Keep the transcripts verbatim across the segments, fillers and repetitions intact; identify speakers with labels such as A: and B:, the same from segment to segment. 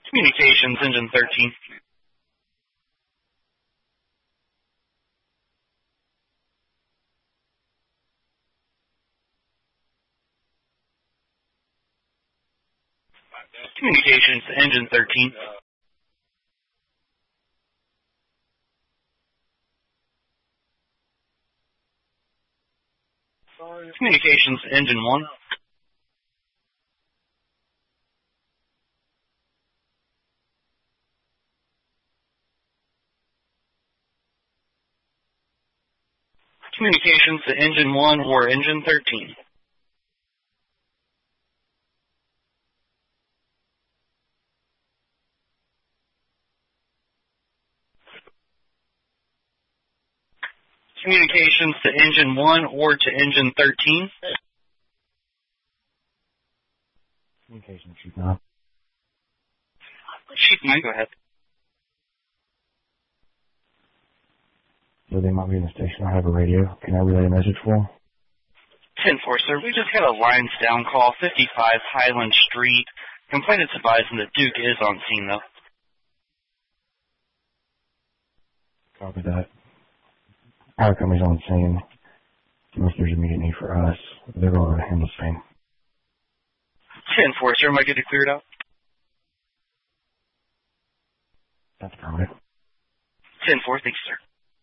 A: Communications, engine thirteen. Communications, engine thirteen. Communications, engine one. Communications to engine one or engine thirteen. Communications to engine one or to engine thirteen.
B: Communications, Chief nine.
A: Chief nine, go ahead.
B: So they might be in the station. I have a radio. Can I relay a message for them?
A: ten four, sir. We just got a lines down call, fifty-five Highland Street. Complainant's advising that Duke is on scene, though.
B: Copy that. Our company's on scene. Unless there's immediate need for us, they're going to handle the same.
A: ten four, sir. Am I good to clear it out?
B: That's permanent.
A: ten four, thank you, sir.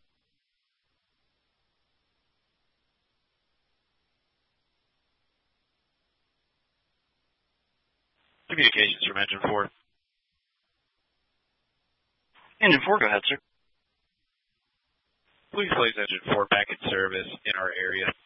C: Communications from engine four.
A: Engine four, go ahead, sir.
C: Please place engine four back in service in our area.